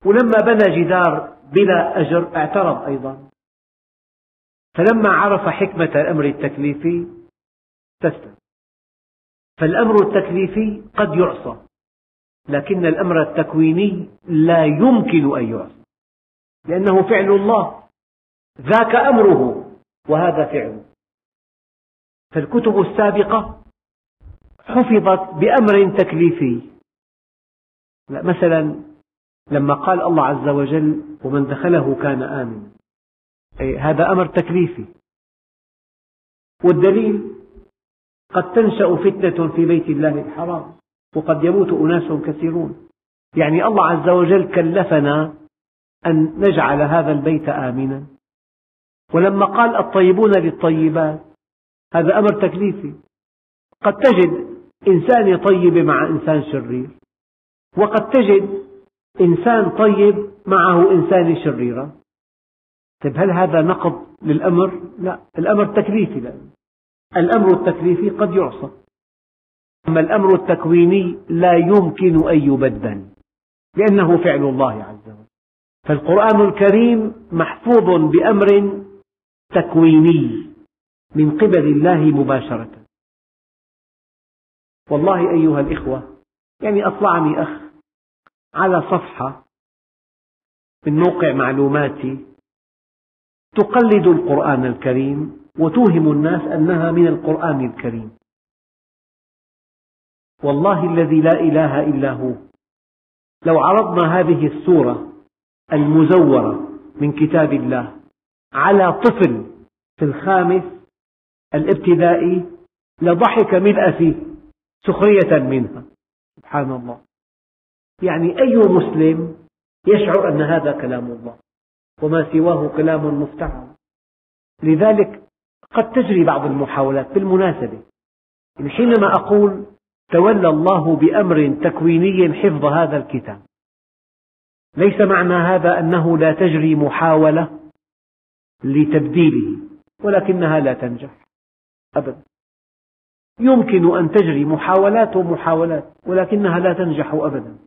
ولما بنى جدار بلا أجر اعترض أيضا، فلما عرف حكمة الأمر التكليفي استسلم. فالأمر التكليفي قد يعصى، لكن الأمر التكويني لا يمكن أن يعصى، لأنه فعل الله، ذاك أمره وهذا فعله. فالكتب السابقة حفظت بأمر تكليفي. مثلا لما قال الله عز وجل ومن دخله كان آمنا، هذا أمر تكليفي. والدليل قد تنشأ فتنة في بيت الله الحرام وقد يموت أناس كثيرون، يعني الله عز وجل كلفنا أن نجعل هذا البيت آمنا. ولما قال الطيبون للطيبات، هذا أمر تكليفي. قد تجد إنسان طيب مع إنسان شرير، وقد تجد إنسان طيب معه إنسان شريرا. طيب هل هذا نقض للأمر؟ لا، الأمر تكليفي. لأن الأمر التكليفي قد يعصى، أما الأمر التكويني لا يمكن أن يبدل لأنه فعل الله عز وجل. فالقرآن الكريم محفوظ بأمر تكويني من قبل الله مباشرة. والله أيها الإخوة، يعني أطلعني أخ على صفحة من موقع معلوماتي تقلد القرآن الكريم وتوهم الناس أنها من القرآن الكريم. والله الذي لا إله إلا هو، لو عرضنا هذه السورة المزورة من كتاب الله على طفل في الخامس الابتدائي لضحك ملء فيه سخرية منها. سبحان الله، يعني أي مسلم يشعر أن هذا كلام الله وما سواه كلام مفتعل. لذلك قد تجري بعض المحاولات. بالمناسبة، حينما أقول تولى الله بأمر تكويني حفظ هذا الكتاب، ليس معنى هذا أنه لا تجري محاولة لتبديله، ولكنها لا تنجح أبدا. يمكن أن تجري محاولات ومحاولات ولكنها لا تنجح أبدا.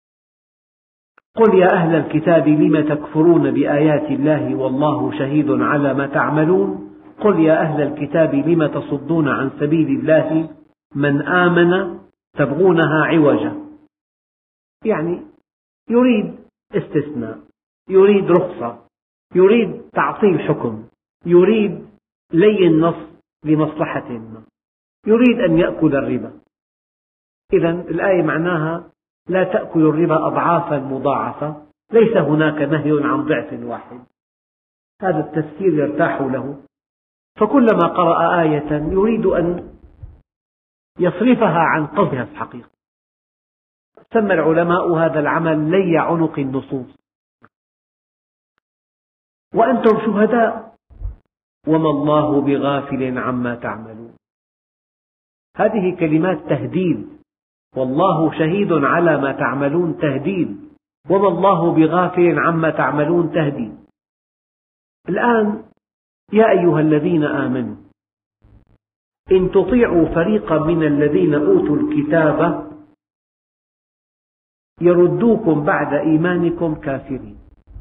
قل يا أهل الكتاب لم تكفرون بآيات الله والله شهيد على ما تعملون. قل يا أهل الكتاب لم تصدون عن سبيل الله من آمن تبغونها عوجا. يعني يريد استثناء، يريد رخصة، يريد تعطيل حكم، يريد لي النص لمصلحة ما، يريد أن يأكل الربا. إذن الآية معناها لا تأكل الربا أضعافا مضاعفة، ليس هناك نهي عن ضعف واحد. هذا التفسير يرتاح له، فكلما قرأ آية يريد أن يصرفها عن قصدها الحقيقي. سمى العلماء هذا العمل لي عنق النصوص. وأنتم شهداء وما الله بغافل عما تعملون. هذه كلمات تهديد، والله شهيد على ما تعملون تهديد، وما الله بغافل عما تعملون تهديد. الآن يا أيها الذين آمنوا إن تطيعوا فريقا من الذين أوتوا الكتاب يردوكم بعد إيمانكم كافرين.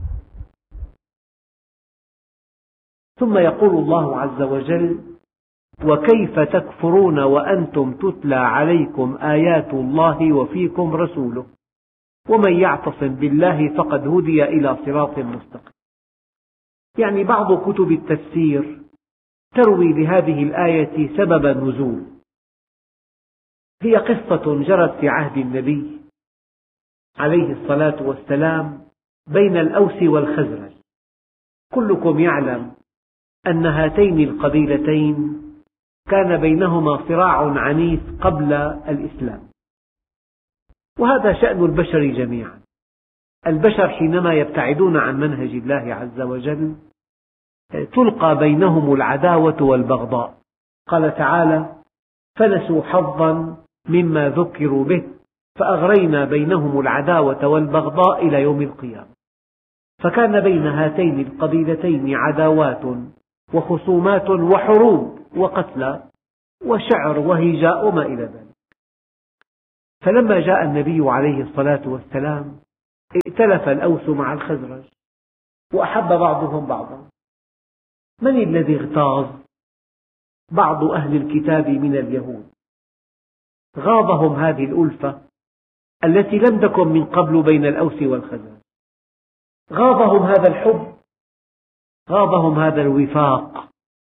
ثم يقول الله عز وجل وكيف تكفرون وأنتم تتلى عليكم آيات الله وفيكم رسوله ومن يعتصم بالله فقد هدي إلى صراط مستقيم. يعني بعض كتب التفسير تروي لهذه الآية سبب نزول. هي قصة جرت في عهد النبي عليه الصلاة والسلام بين الأوس والخزرج. كلكم يعلم أن هاتين القبيلتين كان بينهما صراع عنيف قبل الإسلام، وهذا شأن البشر جميعا. البشر حينما يبتعدون عن منهج الله عز وجل تلقى بينهم العداوة والبغضاء. قال تعالى فنسوا حظا مما ذكروا به فأغرينا بينهم العداوة والبغضاء إلى يوم القيامة. فكان بين هاتين القبيلتين عداوات وخصومات وحروب وقتلى وشعر وهجاء وما إلى ذلك. فلما جاء النبي عليه الصلاة والسلام ائتلف الأوس مع الخزرج وأحب بعضهم بعضا. من الذي اغتاظ؟ بعض أهل الكتاب من اليهود، غاضهم هذه الألفة التي لم تكن من قبل بين الأوس والخزرج، غاضهم هذا الحب، غاضهم هذا الوفاق.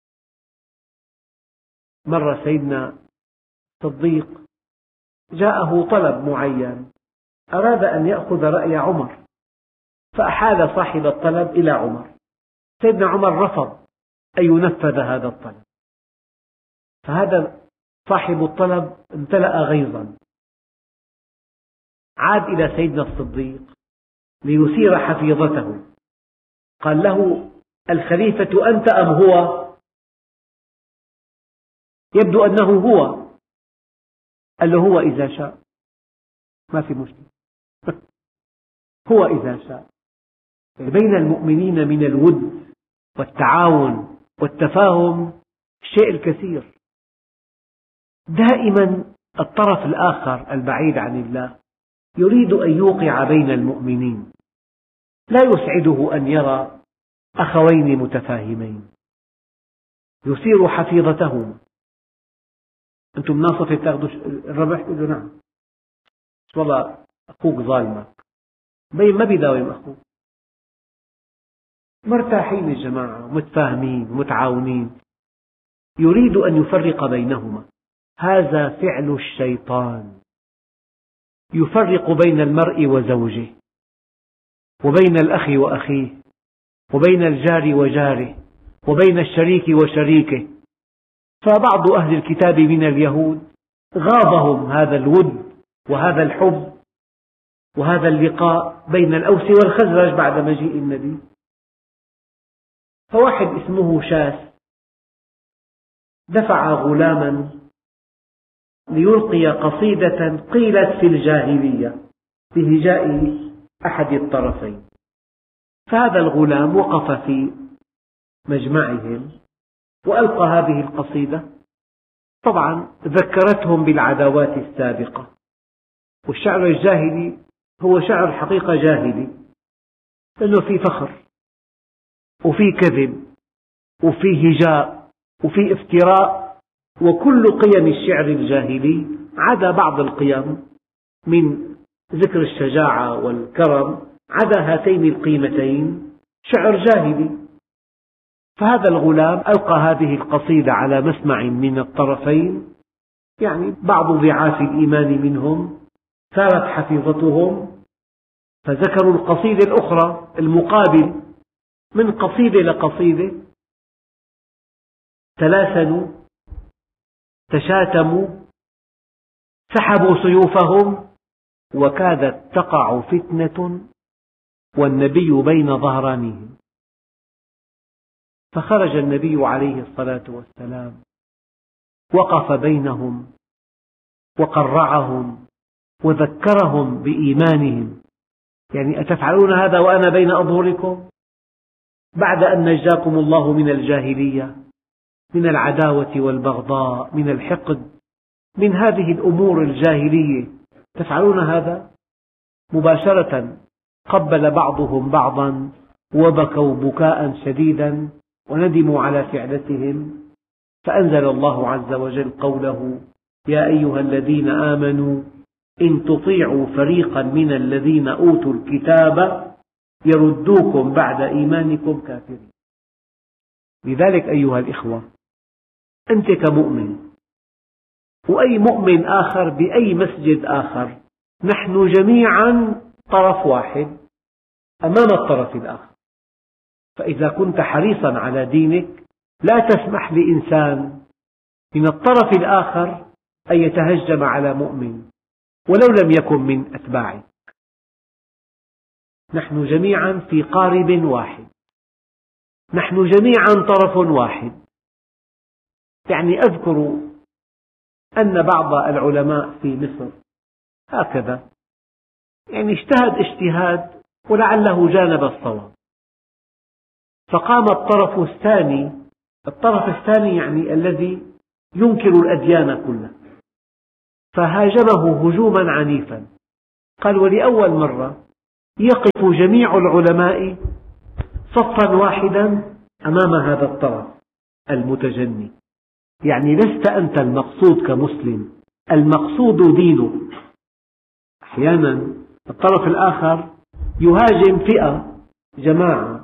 مرة سيدنا الصديق جاءه طلب معين، أراد أن يأخذ رأي عمر، فأحال صاحب الطلب إلى عمر. سيدنا عمر رفض أن ينفذ هذا الطلب، فهذا صاحب الطلب امتلأ غيظا، عاد إلى سيدنا الصديق ليثير حفيظته، قال له: الخليفة أنت أم هو؟ يبدو أنه هو. قال له: هو إذا شاء، ما في مشكلة. هو إذا شاء. بين المؤمنين من الود والتعاون والتفاهم الشيء الكثير. دائما الطرف الآخر البعيد عن الله يريد أن يوقع بين المؤمنين، لا يسعده أن يرى أخوين متفاهمين، يثير حفيظتهما. أنتم مناصفة تأخذوا الربح؟ يقول له: نعم. والله أخوك ظالمك، بين ما بيداوم أخوك. مرتاحين الجماعة، متفاهمين متعاونين، يريد أن يفرق بينهما. هذا فعل الشيطان، يفرق بين المرء وزوجه، وبين الأخ وأخيه، وبين الجار وجاره، وبين الشريك وشريكه. فبعض أهل الكتاب من اليهود غاضهم هذا الود وهذا الحب وهذا اللقاء بين الأوس والخزرج بعد مجيء النبي. فواحد اسمه شاس دفع غلاما ليلقي قصيدة قيلت في الجاهلية بهجاء أحد الطرفين، فهذا الغلام وقف في مجمعهم وألقى هذه القصيدة. طبعا ذكرتهم بالعداوات السابقة، والشعر الجاهلي هو شعر حقيقة جاهلي، لأنه في فخر وفي كذب وفي هجاء وفي افتراء وكل قيم الشعر الجاهلي، عدا بعض القيم من ذكر الشجاعة والكرم، عدا هاتين القيمتين شعر جاهلي. فهذا الغلام ألقى هذه القصيدة على مسمع من الطرفين، يعني بعض ضعاف الإيمان منهم ثارت حفيظتهم، فذكروا القصيدة الأخرى المقابل، من قصيدة لقصيدة تلاسنوا، تشاتموا، سحبوا سيوفهم، وكادت تقع فتنة والنبي بين ظهرانيهم. فخرج النبي عليه الصلاة والسلام، وقف بينهم وقرعهم وذكرهم بإيمانهم، يعني أتفعلون هذا وأنا بين أظهركم بعد أن نجاكم الله من الجاهلية، من العداوة والبغضاء، من الحقد، من هذه الأمور الجاهلية، تفعلون هذا؟ مباشرة قبل بعضهم بعضا وبكوا بكاء شديدا وندموا على فعلتهم. فأنزل الله عز وجل قوله: يا أيها الذين آمنوا إن تطيعوا فريقا من الذين أوتوا الكتاب يردوكم بعد إيمانكم كافرين. لذلك أيها الإخوة، أنت كمؤمن وأي مؤمن آخر بأي مسجد آخر، نحن جميعا طرف واحد أمام الطرف الآخر. فإذا كنت حريصا على دينك لا تسمح لإنسان من الطرف الآخر أن يتهجم على مؤمن ولو لم يكن من أتباعك. نحن جميعا في قارب واحد، نحن جميعا طرف واحد. يعني أذكر أن بعض العلماء في مصر هكذا، يعني اجتهد اجتهاد ولعله جانب الصواب، فقام الطرف الثاني يعني الذي ينكر الأديان كلها، فهاجمه هجوما عنيفا. قال: ولأول مرة يقف جميع العلماء صفا واحدا أمام هذا الطرف المتجني. يعني لست أنت المقصود كمسلم، المقصود دينك. أحيانا الطرف الآخر يهاجم فئة، جماعة،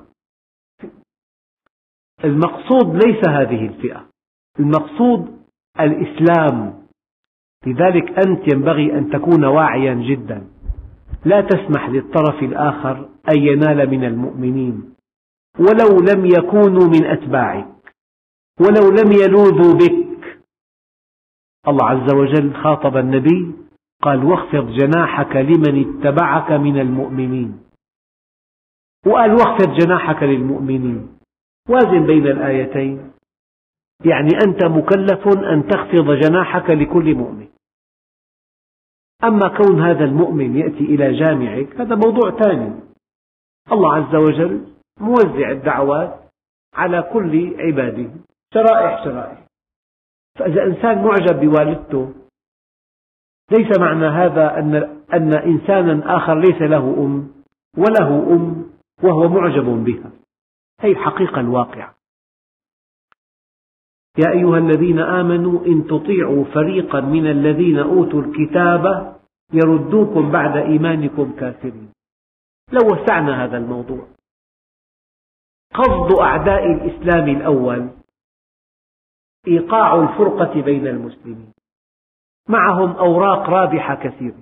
المقصود ليس هذه الفئة، المقصود الإسلام. لذلك أنت ينبغي أن تكون واعيا جدا، لا تسمح للطرف الآخر أن ينال من المؤمنين ولو لم يكونوا من أتباعك، ولو لم يلوذوا بك. الله عز وجل خاطب النبي قال: واخفض جناحك لمن اتبعك من المؤمنين، وقال: واخفض جناحك للمؤمنين. وازن بين الآيتين، يعني أنت مكلف أن تخفض جناحك لكل مؤمن. أما كون هذا المؤمن يأتي إلى جامعك هذا موضوع ثاني. الله عز وجل موزع الدعوات على كل عباده، شرائح. فإذا إنسان معجب بوالدته ليس معنى هذا أن إنسانا آخر ليس له أم وله أم وهو معجب بها. هذه الحقيقة الواقعة. يا أيها الذين آمنوا إن تطيعوا فريقا من الذين أوتوا الكتاب يردوكم بعد إيمانكم كافرين. لو وسعنا هذا الموضوع، قصد أعداء الإسلام الأول إيقاع الفرقة بين المسلمين. معهم أوراق رابحة كثيرة،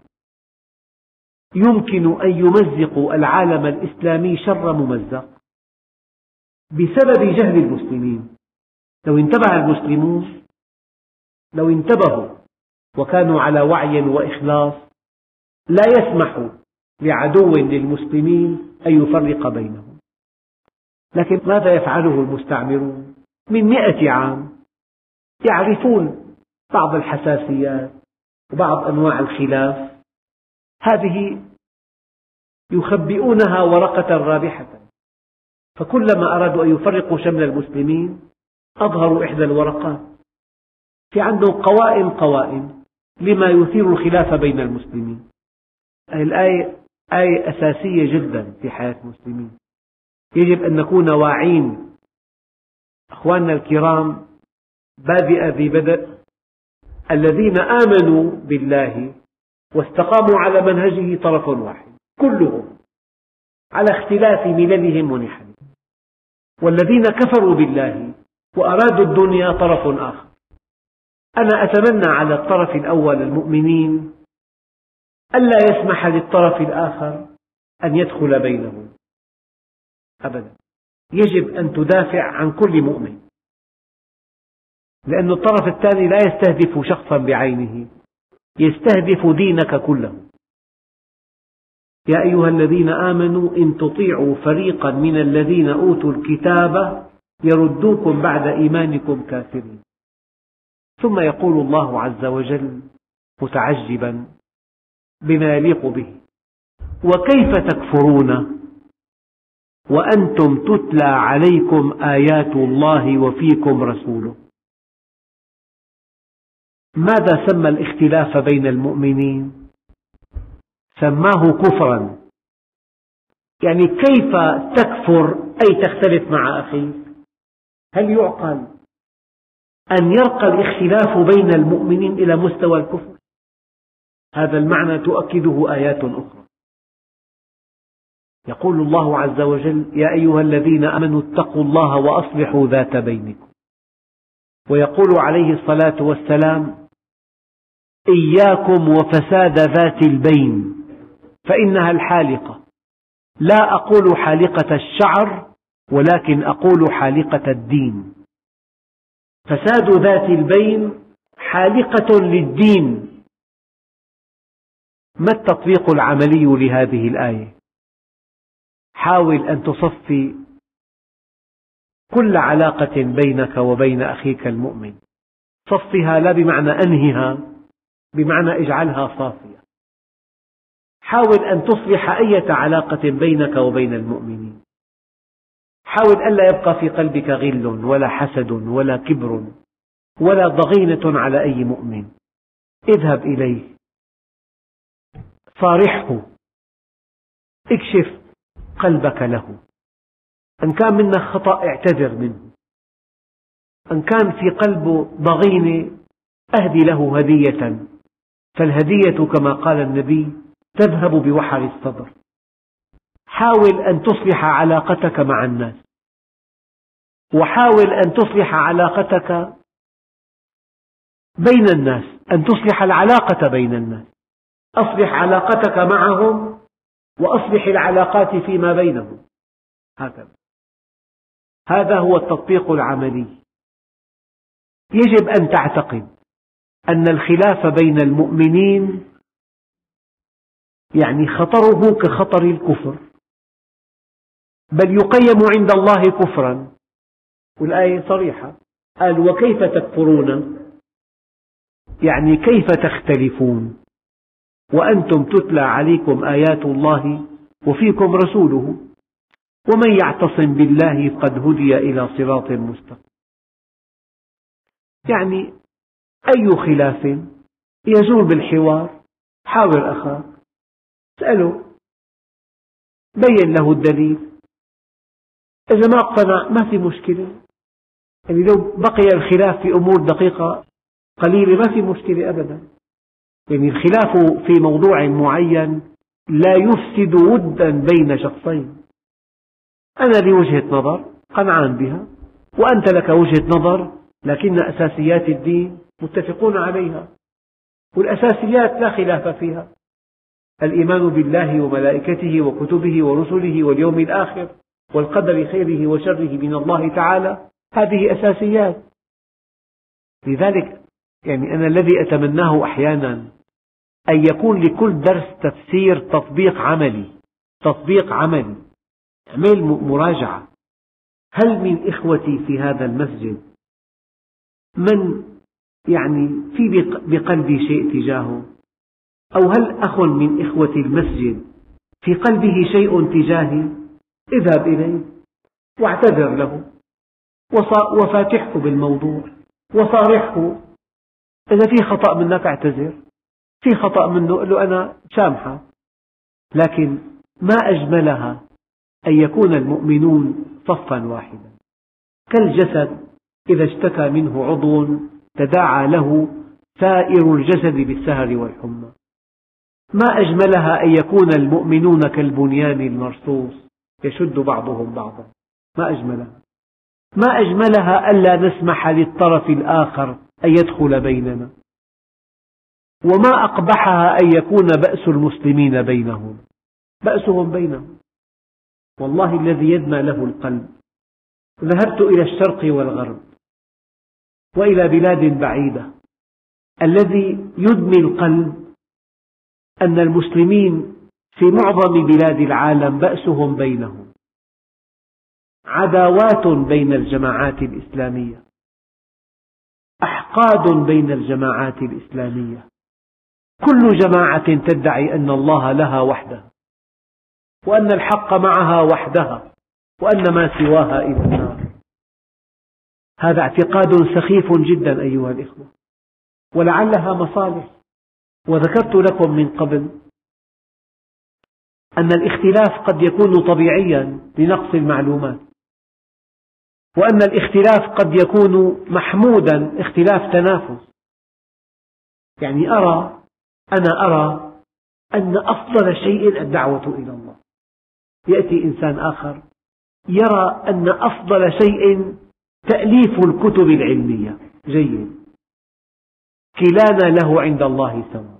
يمكن أن يمزقوا العالم الإسلامي شر ممزق بسبب جهل المسلمين. لو انتبه المسلمون، لو انتبهوا وكانوا على وعي وإخلاص، لا يسمح لعدو للمسلمين أن يفرق بينهم. لكن ماذا يفعله المستعمرون؟ من 100 عام يعرفون بعض الحساسيات وبعض أنواع الخلاف، هذه يخبئونها ورقة رابحة. فكلما أرادوا أن يفرقوا شمل المسلمين أظهروا إحدى الورقات. في عندهم قوائم لما يثير الخلاف بين المسلمين. الآية آية أساسية جدا في حياة المسلمين، يجب أن نكون واعين. أخواننا الكرام، بادئ ذي بدء الذين آمنوا بالله واستقاموا على منهجه طرف واحد، كلهم على اختلاف مللهم ونحلهم. والذين كفروا بالله وأرادوا الدنيا طرف آخر. أنا أتمنى على الطرف الأول المؤمنين ألا يسمح للطرف الآخر أن يدخل بينهم أبدا. يجب أن تدافع عن كل مؤمن، لأن الطرف الثاني لا يستهدف شخصا بعينه، يستهدف دينك كله. يا أيها الذين آمنوا إن تطيعوا فريقا من الذين أوتوا الكتاب يردوكم بعد إيمانكم كافرين. ثم يقول الله عز وجل متعجبا بما يليق به: وكيف تكفرون وأنتم تتلى عليكم آيات الله وفيكم رسوله. ماذا سمى الاختلاف بين المؤمنين؟ سماه كفرا. يعني كيف تكفر أي تختلف مع أخيك؟ هل يعقل أن يرقى الاختلاف بين المؤمنين إلى مستوى الكفر؟ هذا المعنى تؤكده آيات أخرى. يقول الله عز وجل: يا أيها الذين آمنوا اتقوا الله وأصلحوا ذات بينكم. ويقول عليه الصلاة والسلام: إياكم وفساد ذات البين فإنها الحالقة. لا أقول حالقة الشعر ولكن أقول حالقة الدين. فساد ذات البين حالقة للدين. ما التطبيق العملي لهذه الآية؟ حاول أن تصفي كل علاقة بينك وبين أخيك المؤمن. صفها لا بمعنى أنهها، بمعنى اجعلها صافية. حاول أن تصلح أي علاقة بينك وبين المؤمنين. حاول ألا يبقى في قلبك غل ولا حسد ولا كبر ولا ضغينة على أي مؤمن. اذهب إليه، صارحه، اكشف قلبك له. إن كان منك خطأ اعتذر منه، إن كان في قلبه ضغينة أهدي له هدية، فالهدية كما قال النبي تذهب بوحر الصدر. حاول أن تصلح علاقتك مع الناس، وحاول أن تصلح علاقتك بين الناس، أن تصلح العلاقة بين الناس. أصلح علاقتك معهم وأصلح العلاقات فيما بينهم، هكذا. هذا هو التطبيق العملي. يجب أن تعتقد أن الخلاف بين المؤمنين يعني خطره كخطر الكفر، بل يقيم عند الله كفرا، والآية صريحة، قال وكيف تكفرون، يعني كيف تختلفون وأنتم تتلى عليكم آيات الله وفيكم رسوله ومن يعتصم بالله قد هدي إلى صراط مستقيم. يعني أي خلاف يزول بالحوار. حاور أخاك، اسأله، بين له الدليل، إذا ما اقتنع ما في مشكلة. يعني لو بقي الخلاف في أمور دقيقة قليلة ما في مشكلة أبدا. يعني الخلاف في موضوع معين لا يفسد ودا بين شخصين. أنا لي وجهة نظر قنعان بها، وأنت لك وجهة نظر، لكن أساسيات الدين متفقون عليها، والأساسيات لا خلاف فيها: الإيمان بالله وملائكته وكتبه ورسله واليوم الآخر والقدر خيره وشره من الله تعالى. هذه أساسيات. لذلك يعني أنا الذي أتمناه أحيانا أن يكون لكل درس تفسير تطبيق عملي. تطبيق عملي، اعمل مراجعة. هل من إخوتي في هذا المسجد من يعني في بقلبي شيء تجاهه؟ أو هل أخ من إخوة المسجد في قلبه شيء تجاهي؟ اذهب إليه واعتذر له وفاتحه بالموضوع وصارحه. إذا في خطأ منك اعتذر، في خطأ منه قل له أنا سامحك. لكن ما أجملها أن يكون المؤمنون صفا واحدا، كالجسد إذا اشتكى منه عضو تداعى له سائر الجسد بالسهر والحمى. ما أجملها أن يكون المؤمنون كالبنيان المرصوص يشد بعضهم بعضا. ما أجملها. ما أجملها ألا نسمح للطرف الآخر أن يدخل بيننا. وما أقبحها أن يكون بأس المسلمين بينهم، بأسهم بينهم. والله الذي يدمى له القلب. ذهبت إلى الشرق والغرب وإلى بلاد بعيدة، الذي يدمي القلب أن المسلمين في معظم بلاد العالم بأسهم بينهم، عداوات بين الجماعات الإسلامية، أحقاد بين الجماعات الإسلامية، كل جماعة تدعي أن الله لها وحدها، وأن الحق معها وحدها، وأن ما سواها إلى النار. هذا اعتقاد سخيف جدا أيها الإخوة، ولعلها مصالح. وذكرت لكم من قبل أن الاختلاف قد يكون طبيعيا لنقص المعلومات، وأن الاختلاف قد يكون محمودا، اختلاف تنافس. يعني أنا أرى أن أفضل شيء الدعوة إلى الله. يأتي إنسان آخر يرى أن أفضل شيء تأليف الكتب العلمية. جيد، كلانا له عند الله سواء.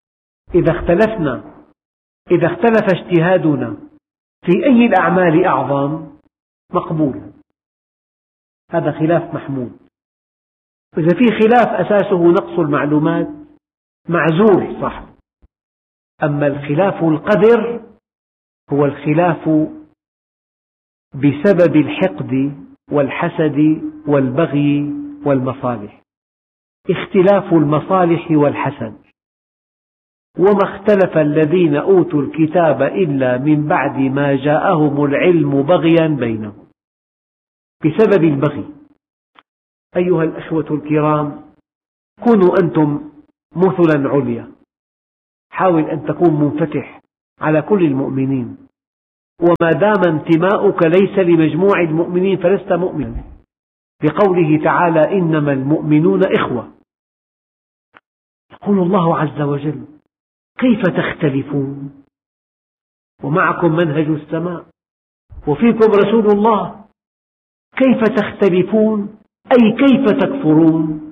إذا اختلف اجتهادنا في أي الأعمال أعظم مقبول، هذا خلاف محمود. إذا في خلاف أساسه نقص المعلومات معذور، صح. أما الخلاف القذر هو الخلاف بسبب الحقد والحسد والبغي والمصالح. اختلاف المصالح والحسد. وما اختلف الذين أوتوا الكتاب إلا من بعد ما جاءهم العلم بغيا بينهم، بسبب البغي. أيها الأخوة الكرام، كونوا أنتم مثلا عليا. حاول أن تكون منفتح على كل المؤمنين. وما دام انتماؤك ليس لمجموع المؤمنين فلست مؤمنا، لقوله تعالى إنما المؤمنون إخوة. يقول الله عز وجل كيف تختلفون ومعكم منهج السماء وفيكم رسول الله، كيف تختلفون أي كيف تكفرون،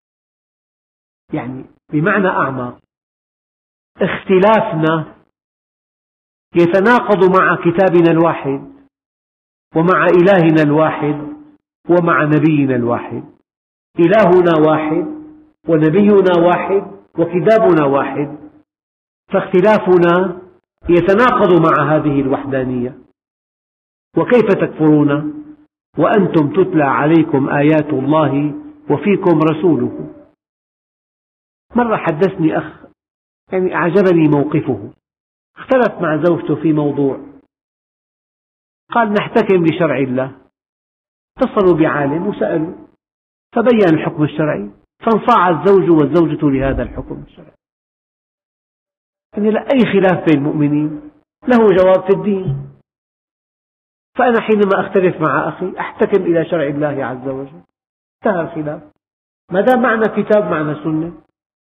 يعني بمعنى أعمق، اختلافنا يتناقض مع كتابنا الواحد ومع إلهنا الواحد ومع نبينا الواحد. إلهنا واحد ونبينا واحد وكتابنا واحد، فاختلافنا يتناقض مع هذه الوحدانية. وكيف تكفرون وأنتم تتلى عليكم آيات الله وفيكم رسوله. مرة حدثني أخ يعني أعجبني موقفه، اختلف مع زوجته في موضوع، قال نحتكم لشرع الله، اتصلوا بعالم وسألوا فبين الحكم الشرعي، فانصاع الزوج والزوجة لهذا الحكم الشرعي. يعني لا أي خلاف بين المؤمنين له جواب في الدين. فأنا حينما أختلف مع أخي أحتكم إلى شرع الله عز وجل، انتهى الخلاف، ما دام معنا كتاب معنا سنة.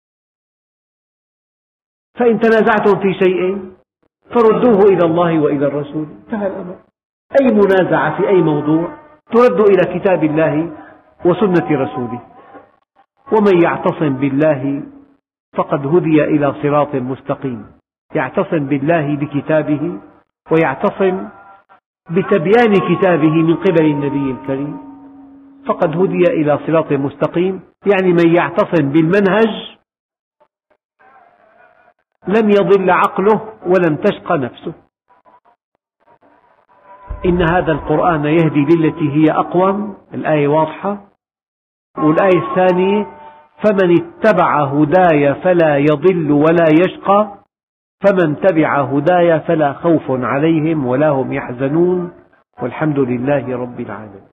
فإن تنازعتم في شيء فردوه إلى الله وإلى الرسول، انتهى الأمر. أي منازعة في أي موضوع ترد إلى كتاب الله وسنة رسوله. ومن يعتصم بالله فقد هدي إلى صراط مستقيم، يعتصم بالله بكتابه ويعتصم بتبيان كتابه من قبل النبي الكريم، فقد هدي إلى صراط مستقيم، يعني من يعتصم بالمنهج لم يضل عقله ولم تشق نفسه. إن هذا القرآن يهدي للتي هي أقوم، الآية واضحة. والآية الثانية فمن اتبع هداي فلا يضل ولا يشقى، فمن تبع هداي فلا خوف عليهم ولا هم يحزنون والحمد لله رب العالمين.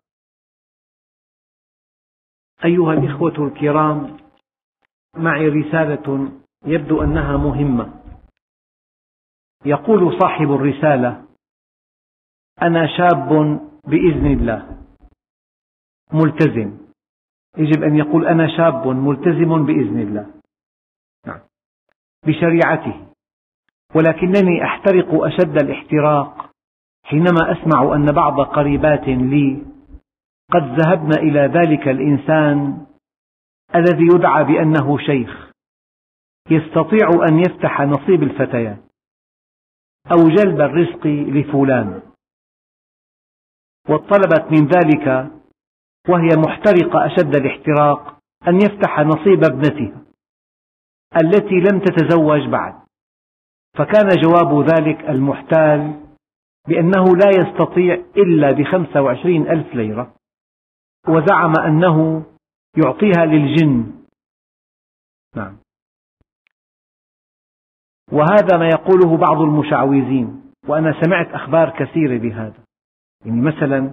أيها الإخوة الكرام، معي رسالة يبدو أنها مهمة. يقول صاحب الرسالة: أنا شاب بإذن الله ملتزم. يجب أن يقول أنا شاب ملتزم بإذن الله، نعم، بشريعته، ولكنني أحترق أشد الاحتراق حينما أسمع أن بعض قريبات لي قد ذهبن إلى ذلك الإنسان الذي يدعى بأنه شيخ يستطيع أن يفتح نصيب الفتيات أو جلب الرزق لفلان، وطلبت من ذلك وهي محترقة أشد الاحتراق أن يفتح نصيب ابنتها التي لم تتزوج بعد. فكان جواب ذلك المحتال بأنه لا يستطيع إلا ب25,000 ليرة، وزعم أنه يعطيها للجن. نعم. وهذا ما يقوله بعض المشعوذين، وأنا سمعت أخبار كثيرة بهذا. يعني مثلا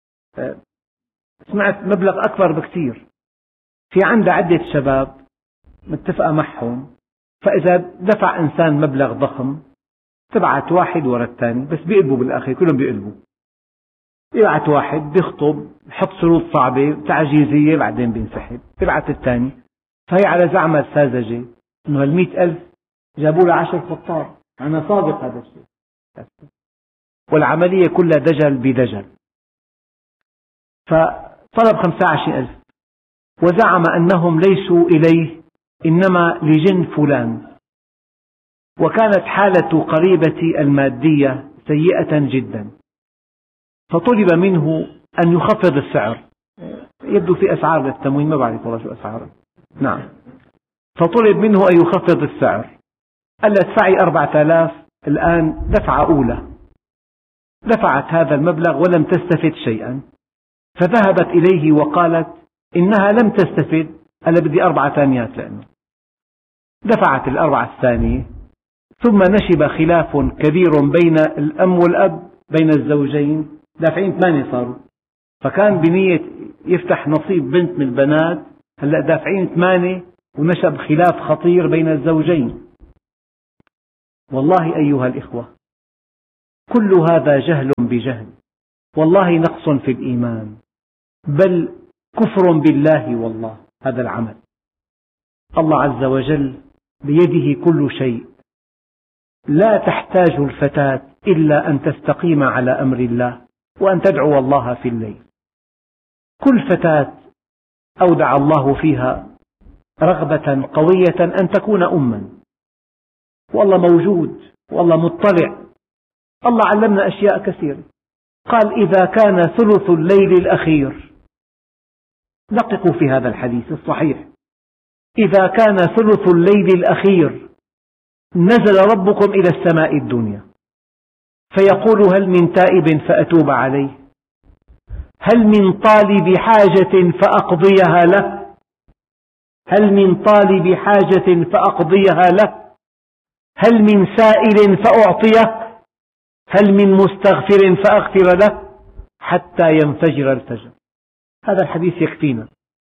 سمعت مبلغ أكبر بكثير، في عندها عدة شباب متفقة معهم، فإذا دفع إنسان مبلغ ضخم تبعت واحد وراء الثاني، بس بيقلبوا بالآخر، كلهم بيقلبوا، يبعت واحد بيخطب يحط شروط صعبة تعجيزية بعدين بينسحب، يبعت الثاني. فهي على زعمها الساذجة إنه 100,000 جابوا له 10 خطار، أنا صادق هذا الشيء، والعملية كلها دجل بدجل. فطلب 25,000 وزعم أنهم ليسوا إليه إنما لجن فلان، وكانت حالة قريبتي المادية سيئة جدا، فطلب منه أن يخفض السعر. يبدو في أسعار للتموين، ما بعرف والله شو أسعار. نعم. فطلب منه أن يخفض السعر، قال لها ادفعي 4,000 الآن دفعة أولى. دفعت هذا المبلغ ولم تستفد شيئا، فذهبت إليه وقالت إنها لم تستفد، أنا بدي 4 ثانيات لأنه. دفعت ال4 الثانية، ثم نشب خلاف كبير بين الأم والأب، بين الزوجين، دافعين 8 صاروا، فكان بنية يفتح نصيب بنت من البنات، هلأ دافعين 8 ونشب خلاف خطير بين الزوجين. والله أيها الإخوة، كل هذا جهل بجهل، والله نقص في الإيمان، بل كفر بالله والله هذا العمل. الله عز وجل بيده كل شيء، لا تحتاج الفتاة إلا أن تستقيم على أمر الله وأن تدعو الله في الليل. كل فتاة أودع الله فيها رغبة قوية أن تكون أمًا، والله موجود والله مطلع. الله علمنا أشياء كثيرة، قال إذا كان ثلث الليل الأخير، دققوا في هذا الحديث الصحيح، إذا كان ثلث الليل الأخير نزل ربكم إلى السماء الدنيا فيقول هل من تائب فأتوب عليه، هل من طالب حاجة فأقضيها له، هل من طالب حاجة فأقضيها له، هل من سائل فأعطيه، هل من مستغفر فأغفر له، حتى ينفجر الفجر. هذا الحديث يكفينا.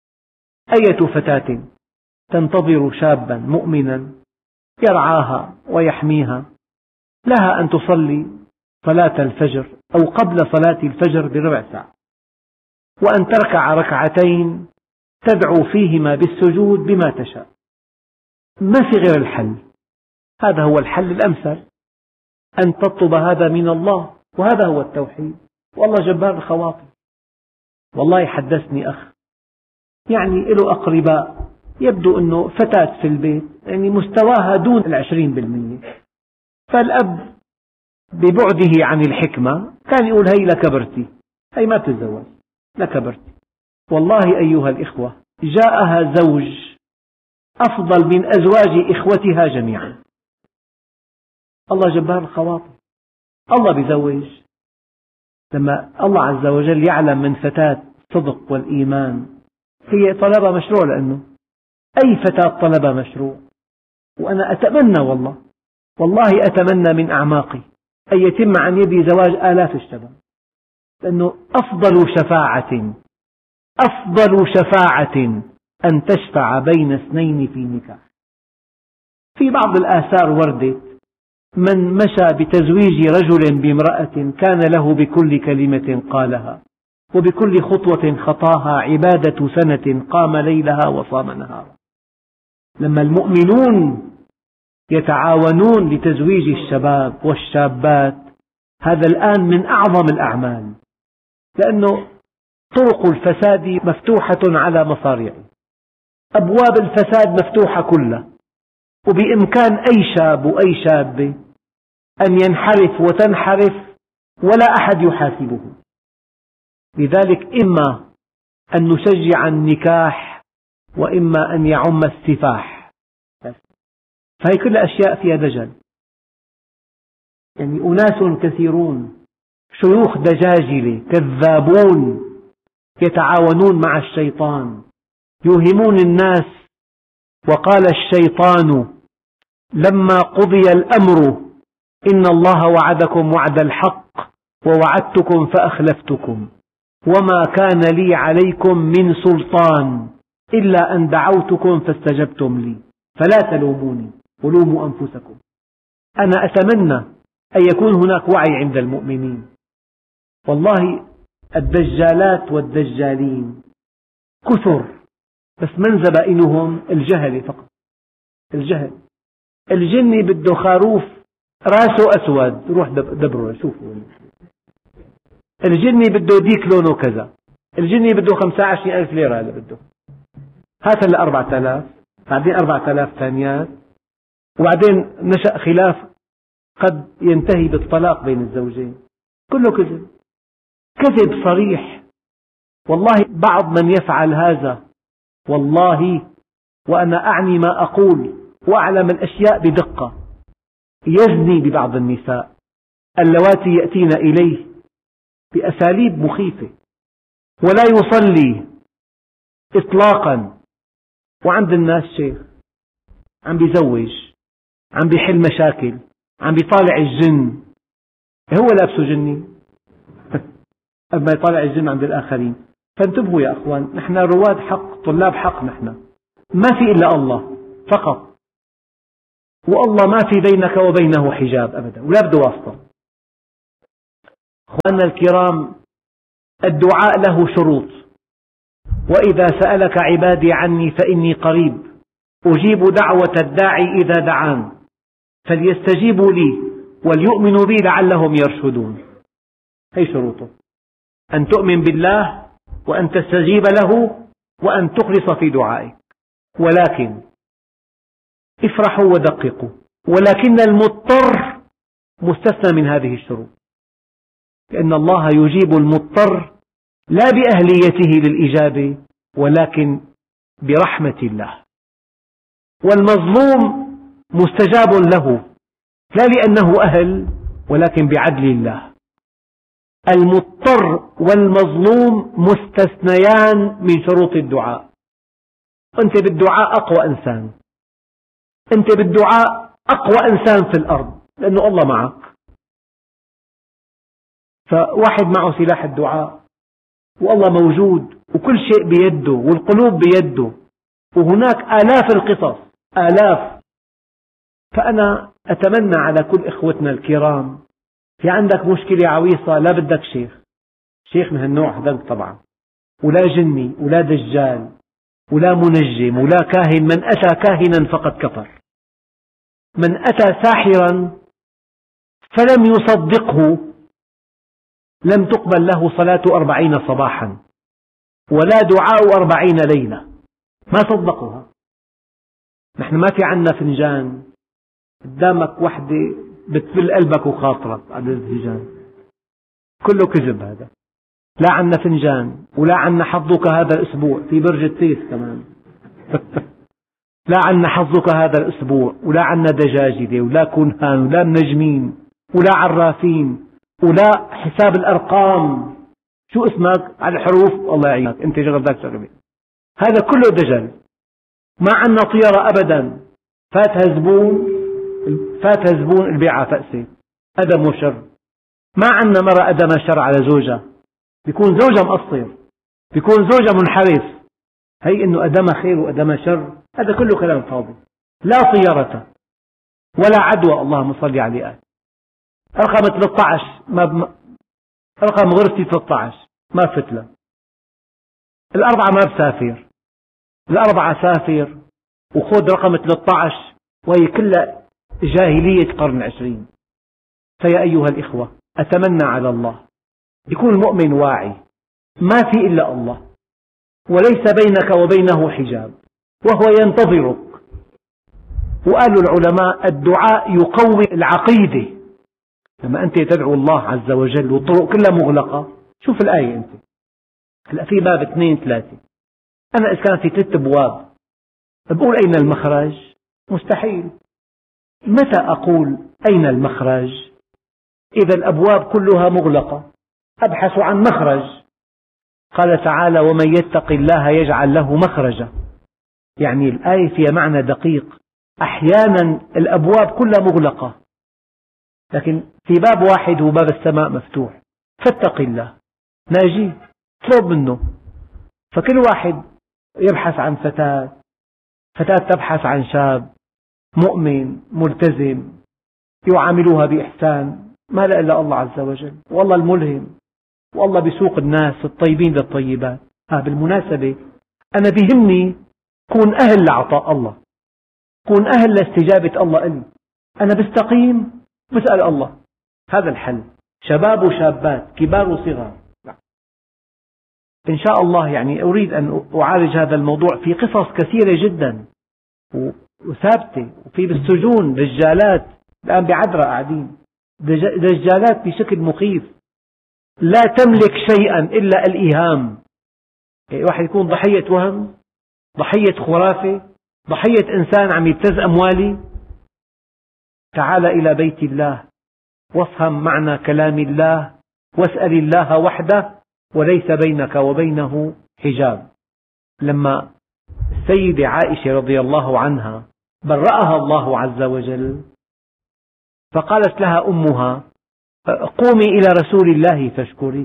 أية فتاة تنتظر شابا مؤمنا يرعاها ويحميها، لها أن تصلي صلاة الفجر أو قبل صلاة الفجر بربع ساعة، وأن تركع ركعتين تدعو فيهما بالسجود بما تشاء، ما في غير الحل. هذا هو الحل الأمثل، أن تطلب هذا من الله، وهذا هو التوحيد. والله جبار الخواطر. والله حدثني أخ يعني له أقرباء، يبدو أنه فتاة في البيت يعني مستواها دون 20%، فالأب ببعده عن الحكمة كان يقول هي لكبرتي، هي ما تتزوج لكبرتي. والله أيها الإخوة جاءها زوج أفضل من أزواج إخوتها جميعا. الله جبار الخواطر. الله بيزوج. لما الله عز وجل يعلم من فتاة صدق والإيمان، هي طلبها مشروع، لأنه أي فتاة طلبها مشروع. وأنا أتمنى والله أتمنى من أعماقي أن يتم عن يدي زواج آلاف الشباب، لأنه أفضل شفاعة أن تشفع بين اثنين في نكاح. في بعض الآثار وردت من مشى بتزويج رجل بامرأة كان له بكل كلمة قالها وبكل خطوة خطاها عبادة سنة قام ليلها وصام نهارا. لما المؤمنون يتعاونون لتزويج الشباب والشابات، هذا الآن من أعظم الأعمال، لأنه طرق الفساد مفتوحة على مصاريعه، أبواب الفساد مفتوحة كلها، وبإمكان أي شاب وأي شابة أن ينحرف وتنحرف ولا أحد يحاسبه. لذلك إما أن نشجع النكاح وإما أن يعم السفاح. فهي كل أشياء فيها دجل. يعني أناس كثيرون شيوخ دجاجلة كذابون يتعاونون مع الشيطان، يوهمون الناس. وقال الشيطان لما قضي الأمر إن الله وعدكم وعد الحق ووعدتكم فأخلفتكم وما كان لي عليكم من سلطان إلا أن دعوتكم فاستجبتم لي فلا تلوموني ولوموا أنفسكم. أنا أتمنى أن يكون هناك وعي عند المؤمنين. والله الدجالات والدجالين كثر، بس من زبائنهم الجهل فقط. الجهل. الجني بده خروف راسه أسود، روح دبره شوفوا. الجني بده ديك لونه كذا، الجني بده 25,000 ليرة، هذا بده هات هلا 4000، بعدين 4000 ثانيات، وبعدين نشأ خلاف قد ينتهي بالطلاق بين الزوجين. كله كذب، كذب صريح. والله بعض من يفعل هذا، والله وأنا أعني ما أقول وأعلم الأشياء بدقة، يزني ببعض النساء اللواتي يأتين إليه بأساليب مخيفة، ولا يصلي إطلاقا، وعند الناس شيخ عم بيزوج، عم بيحل مشاكل، عم بيطالع الجن، هو لابسه جني أما يطالع الجن عند الآخرين. فانتبهوا يا أخوان، نحن رواد حق، طلاب حق، نحن ما في إلا الله فقط، والله ما في بينك وبينه حجاب أبدا، ولا بده واسطة. أخواننا الكرام، الدعاء له شروط. وإذا سألك عبادي عني فإني قريب أجيب دعوة الداعي إذا دعان فليستجيبوا لي وليؤمنوا بي لعلهم يرشدون. هي شروطه: أن تؤمن بالله، وأن تستجيب له، وأن تخلص في دعائك. ولكن افرحوا ودققوا، ولكن المضطر مستثنى من هذه الشروط، لأن الله يجيب المضطر لا بأهليته للإجابة ولكن برحمة الله. والمظلوم مستجاب له لا لأنه أهل ولكن بعدل الله. المضطر والمظلوم مستثنيان من شروط الدعاء. أنت بالدعاء أقوى إنسان، أنت بالدعاء أقوى إنسان في الأرض، لأنه الله معك. فواحد معه سلاح الدعاء والله موجود وكل شيء بيده والقلوب بيده، وهناك آلاف القصص، آلاف. فأنا أتمنى على كل إخوتنا الكرام، في عندك مشكلة عويصة لا بدك شيخ من هالنوع هذا طبعا، ولا جني ولا دجال ولا منجم ولا كاهن. من أتى كاهنا فقد كفر. من أتى ساحرا فلم يصدقه لم تقبل له صلاة 40 صباحا ولا دعاء 40 ليلة، ما صدقوها. نحن ما في عنا فنجان قدامك وحدة بتبل قلبك وخاطرك على الفنجان، كله كذب هذا. لا عنا فنجان، ولا عنا حظك هذا الأسبوع في برج التيس كمان لا عنا حظك هذا الأسبوع، ولا عنا دجاجلة ولا كنهان ولا منجمين ولا عرافين ولا حساب الأرقام. شو اسمك على الحروف؟ الله يعينك، أنت جرب ذاك شغلة. هذا كله دجل. ما عنا طيرة أبدا. فاتها زبون البيعة فأسة، هذا مو شر. ما عنا مرة أدم شر على زوجها، بيكون زوجها مقصر، بيكون زوجها منحرف. هي إنه أدم خير وأدم شر، هذا كله كلام فاضي. لا طيرة ولا عدوى. اللهم صل عليه. رقم 13 رقم غرفتي 13 ما فتلة. الأربعة ما بسافر، الأربعة سافر وخذ رقم 13، وهي كلها جاهلية قرن 20. فيا أيها الإخوة، أتمنى على الله يكون المؤمن واعي، ما في إلا الله وليس بينك وبينه حجاب، وهو ينتظرك. وقالوا العلماء الدعاء يقوي العقيدة. لما أنت تدعو الله عز وجل والطرق كلها مغلقة، شوف الآية أنت هلأ في باب 2 3، أنا إذا كان في 3 أبواب بقول أين المخرج؟ مستحيل. متى أقول أين المخرج؟ إذا الأبواب كلها مغلقة، أبحث عن مخرج. قال تعالى: ومن يتق الله يجعل له مخرجا. يعني الآية فيها معنى دقيق. أحيانا الأبواب كلها مغلقة، لكن في باب واحد هو باب السماء مفتوح، فاتق الله ناجي، اطلب منه. فكل واحد يبحث عن فتاة تبحث عن شاب مؤمن ملتزم يعاملوها بإحسان، ما لا إلا الله عز وجل، والله الملهم، والله بيسوق الناس الطيبين للطيبات. بالمناسبة أنا بيهمني كون أهل لعطاء الله، كون أهل لاستجابة الله إلي. أنا بستقيم بسأل الله، هذا الحل. شباب وشابات، كبار وصغار. إن شاء الله يعني أريد أن أعالج هذا الموضوع في قصص كثيرة جدا وثابتة. وفي بالسجون دجالات الآن بعذرة قاعدين، دجالات بشكل مخيف لا تملك شيئا إلا الإيهام. واحد يكون ضحية وهم، ضحية خرافة، ضحية إنسان عم يبتز أموالي. تعال إلى بيت الله وافهم معنى كلام الله واسأل الله وحده وليس بينك وبينه حجاب. لما السيدة عائشة رضي الله عنها برأها الله عز وجل، فقالت لها أمها: قومي إلى رسول الله فاشكري.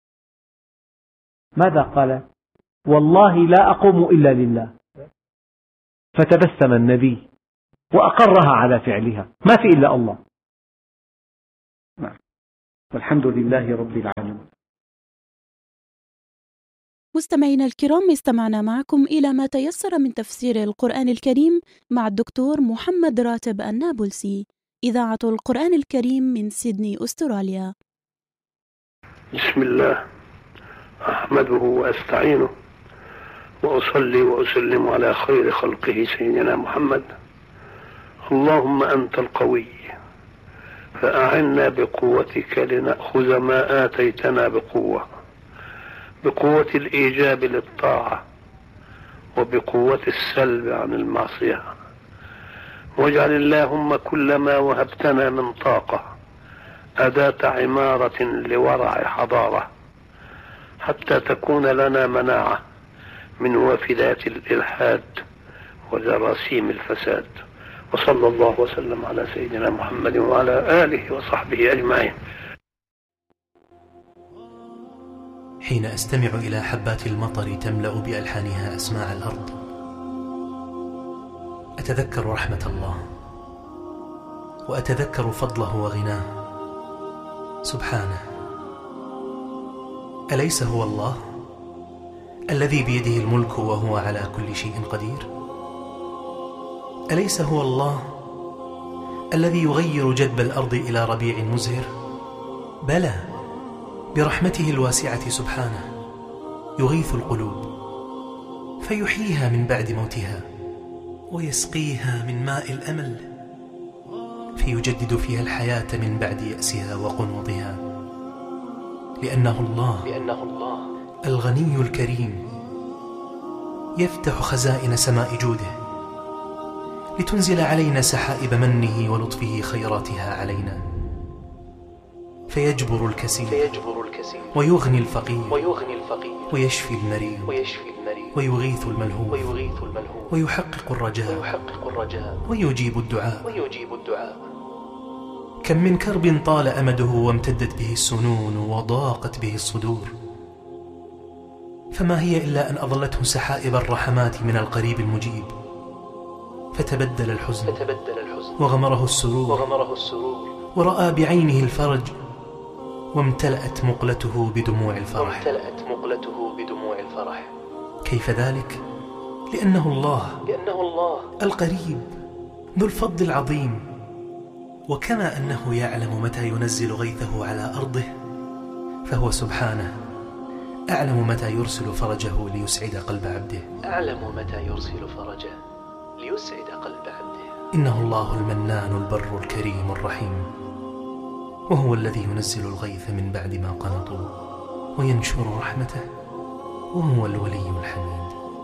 ماذا قالت؟ والله لا أقوم إلا لله. فتبسم النبي وأقرها على فعلها، ما في إلا الله. والحمد لله رب العالمين. مستمعينا الكرام، استمعنا معكم إلى ما تيسر من تفسير القرآن الكريم مع الدكتور محمد راتب النابلسي، إذاعة القرآن الكريم من سيدني، أستراليا. بسم الله، أحمده وأستعينه وأصلي وأسلم على خير خلقه سيدنا محمد. اللهم أنت القوي فأعنا بقوتك لنأخذ ما آتيتنا بقوة الإيجاب للطاعة وبقوة السلب عن المعصية. واجعل اللهم كل ما وهبتنا من طاقة أداة عمارة لورع حضارة، حتى تكون لنا مناعة من وافدات الإلحاد وجراثيم الفساد. وصلى الله وسلم على سيدنا محمد وعلى آله وصحبه أجمعين. حين أستمع إلى حبات المطر تملأ بألحانها أسماع الأرض، أتذكر رحمة الله وأتذكر فضله وغناه سبحانه. أليس هو الله الذي بيده الملك وهو على كل شيء قدير؟ أليس هو الله الذي يغير جدب الأرض إلى ربيع مزهر؟ بلى، برحمته الواسعة سبحانه يغيث القلوب فيحييها من بعد موتها، ويسقيها من ماء الأمل فيجدد فيها الحياة من بعد يأسها وقنوطها. لأنه الله الغني الكريم يفتح خزائن سماء جوده لتنزل علينا سحائب منه ولطفه خيراتها علينا، فيجبر الكسير ويغني الفقير ويشفي المريض ويغيث الملهوف ويحقق الرجاء ويجيب الدعاء. كم من كرب طال أمده وامتدت به السنون وضاقت به الصدور، فما هي إلا أن أظلته سحائب الرحمات من القريب المجيب، فتبدل الحزن وغمره السرور ورأى بعينه الفرج، وامتلأت مقلته بدموع الفرح. كيف ذلك؟ لأنه الله القريب ذو الفضل العظيم. وكما أنه يعلم متى ينزل غيثه على أرضه، فهو سبحانه أعلم متى يرسل فرجه ليسعد قلب عبده. إنه الله المنان البر الكريم الرحيم، وهو الذي ينزل الغيث من بعد ما قنطوا وينشر رحمته، وهو الولي الحميد.